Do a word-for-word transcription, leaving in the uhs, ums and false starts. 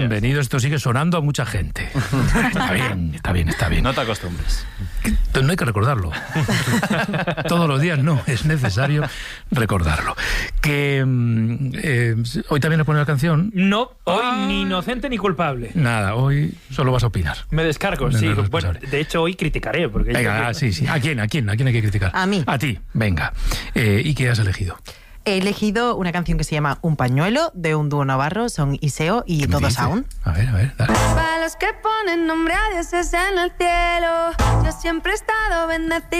bienvenido. Esto sigue sonando a mucha gente. Está bien, está bien, está bien. No te acostumbres. No hay que recordarlo. Todos los días no, es necesario recordarlo. Que eh, hoy también nos pone la canción. No, hoy Ah. ni inocente ni culpable. Nada, hoy solo vas a opinar. Me descargo, No, sí. no, no, Bueno, responsable. de hecho, hoy criticaré. Porque Venga, yo- ah, sí, sí. ¿A quién? ¿A quién? ¿A quién hay que criticar? A mí. A ti, venga. Eh, ¿Y qué has elegido? He elegido una canción que se llama Un pañuelo, de un dúo navarro, son Iseo y ¿Qué me Todo dices? Sound. A ver, a ver, dale. Para los que ponen nombre a dioses en el cielo, yo siempre he estado bendecido.